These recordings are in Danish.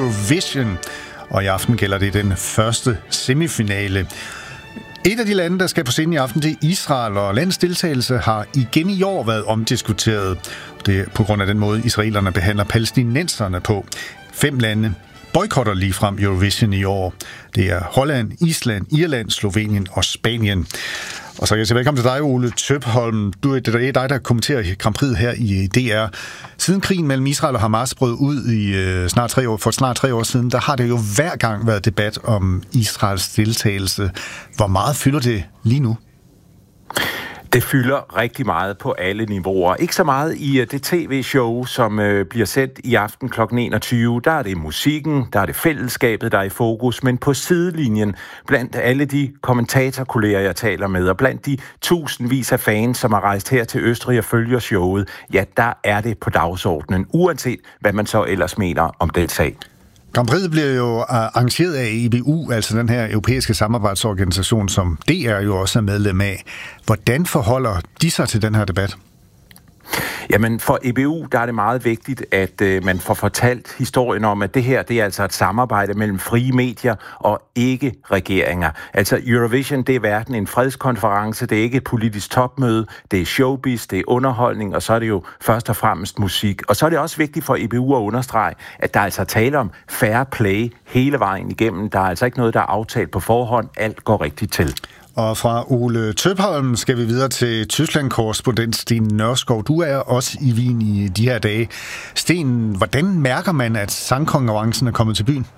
Eurovision, og i aften gælder det den første semifinale. Et af de lande, der skal på scenen i aften, det er Israel, og landets deltagelse har igen i år været omdiskuteret. Det er på grund af den måde, israelerne behandler palæstinenserne på. 5 lande boykotter ligefrem Eurovision i år. Det er Holland, Island, Irland, Slovenien og Spanien. Og så kan jeg sige velkommen til dig, Ole Tøpholm. Det er dig, der kommenterer Grand Prix her i DR. Siden krigen mellem Israel og Hamas brød ud for snart 3 år siden, der har det jo hver gang været debat om Israels deltagelse. Hvor meget fylder det lige nu? Det fylder rigtig meget på alle niveauer. Ikke så meget i det tv-show, som bliver sendt i aften kl. 21. Der er det musikken, der er det fællesskabet, der er i fokus. Men på sidelinjen, blandt alle de kommentatorkolleger, jeg taler med, og blandt de tusindvis af fans, som har rejst her til Østrig og følger showet, ja, der er det på dagsordenen, uanset hvad man så ellers mener om den sag. Grand Prix bliver jo arrangeret af EBU, altså den her europæiske samarbejdsorganisation, som DR jo også er medlem af. Hvordan forholder de sig til den her debat? Jamen, for EBU, der er det meget vigtigt, at man får fortalt historien om, at det her, det er altså et samarbejde mellem frie medier og ikke regeringer. Altså, Eurovision, det er hverken en fredskonference, det er ikke et politisk topmøde, det er showbiz, det er underholdning, og så er det jo først og fremmest musik. Og så er det også vigtigt for EBU at understrege, at der altså tale om fair play hele vejen igennem. Der er altså ikke noget, der er aftalt på forhånd. Alt går rigtigt til. Og fra Ole Tøpholm skal vi videre til Tyskland-korrespondent Sten Nørskov. Du er også i Wien i de her dage. Sten, hvordan mærker man, at sangkonkurrencen er kommet til byen?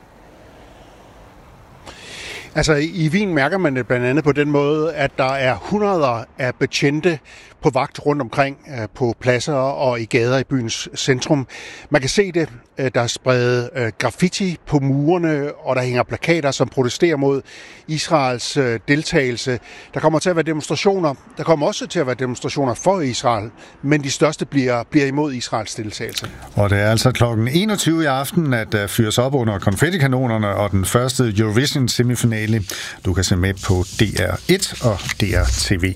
Altså i Wien mærker man det blandt andet på den måde, at der er hundreder af betjente på vagt rundt omkring på pladser og i gader i byens centrum. Man kan se det, der er spredt graffiti på murene, og der hænger plakater, som protesterer mod Israels deltagelse. Der kommer til at være demonstrationer. Der kommer også til at være demonstrationer for Israel, men de største bliver imod Israels deltagelse. Og det er altså klokken 21 i aften, at der fyres op under konfettikanonerne og den første Eurovision semifinale. Du kan se med på DR1 og DR-TV.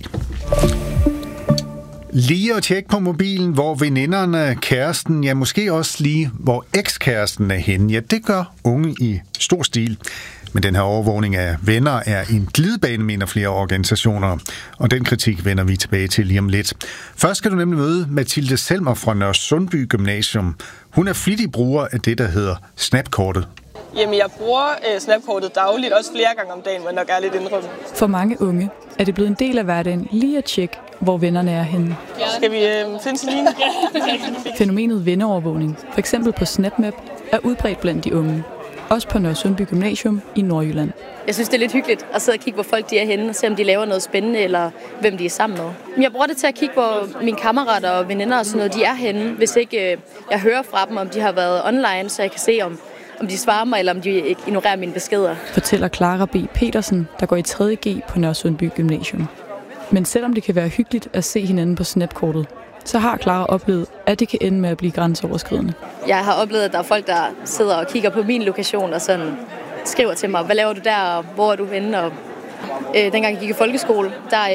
Lige at tjekke på mobilen, hvor veninderne, kæresten, ja måske også lige, hvor ekskæresten er henne. Ja, det gør unge i stor stil. Men den her overvågning af venner er en glidebane, mener flere organisationer. Og den kritik vender vi tilbage til lige om lidt. Først skal du nemlig møde Mathilde Selmer fra Nørresundby Gymnasium. Hun er flittig bruger af det, der hedder Snapkortet. Jamen, jeg bruger Snapkortet dagligt, også flere gange om dagen, men nok er lidt indrømmet. For mange unge er det blevet en del af hverdagen lige at tjekke, hvor vennerne er henne. Skal vi finde Celine? Fænomenet venneovervågning, f.eks. på SnapMap, er udbredt blandt de unge. Også på Nørresundby Gymnasium i Nordjylland. Jeg synes, det er lidt hyggeligt at sidde og kigge, hvor folk de er henne, og se, om de laver noget spændende, eller hvem de er sammen med. Jeg bruger det til at kigge, hvor mine kammerater og veninder og sådan noget, de er henne. Hvis ikke jeg hører fra dem, om de har været online, så jeg kan se, om de svarer mig, eller om de ignorerer mine beskeder. Fortæller Clara B. Petersen, der går i 3.G på Nørresundby Gymnasium. Men selvom det kan være hyggeligt at se hinanden på Snapkortet, så har Clara oplevet, at det kan ende med at blive grænseoverskridende. Jeg har oplevet, at der er folk, der sidder og kigger på min lokation og sådan skriver til mig, hvad laver du der, og hvor er du henne? Og, dengang jeg gik i folkeskole,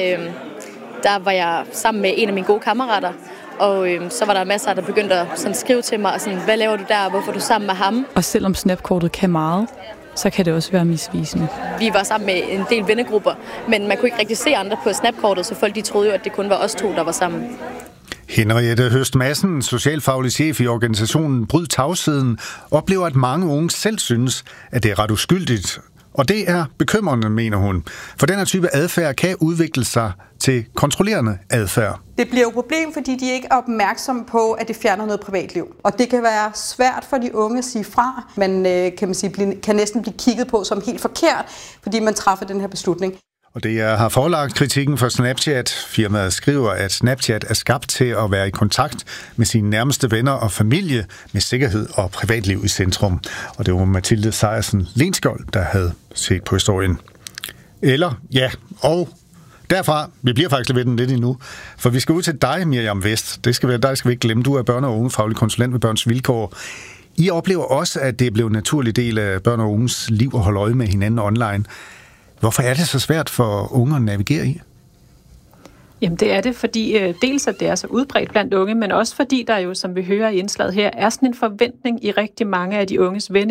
der var jeg sammen med en af mine gode kammerater, og så var der masser, der begyndte at sådan skrive til mig, og sådan, hvad laver du der, og hvorfor er du sammen med ham? Og selvom Snapkortet kan meget, så kan det også være misvisende. Vi var sammen med en del vennegrupper, men man kunne ikke rigtig se andre på Snapkortet, så folk de troede jo, at det kun var os to, der var sammen. Henriette Høst Madsen, socialfaglig chef i organisationen Bryd Tavsheden, oplever, at mange unge selv synes, at det er ret uskyldigt. Og det er bekymrende, mener hun. For den her type adfærd kan udvikle sig til kontrollerende adfærd. Det bliver jo et problem, fordi de ikke er opmærksomme på, at det fjerner noget privatliv. Og det kan være svært for de unge at sige fra. Man kan næsten blive kigget på som helt forkert, fordi man træffer den her beslutning. Og det har forelagt kritikken for Snapchat. Firmaet skriver, at Snapchat er skabt til at være i kontakt med sine nærmeste venner og familie med sikkerhed og privatliv i centrum. Og det var Mathilde Sejersen Lenskjold, der havde set på historien. Og derfra, vi bliver faktisk ved den lidt endnu, for vi skal ud til dig, Miriam Vest. Dig skal vi ikke glemme. Du er børne- og ungefaglig konsulent ved Børns Vilkår. I oplever også, at det er blevet en naturlig del af børn og unges liv at holde øje med hinanden online. Hvorfor er det så svært for unge at navigere i? Jamen det er det, fordi dels at det er så udbredt blandt unge, men også fordi der jo, som vi hører i indslaget her, er sådan en forventning i rigtig mange af de unges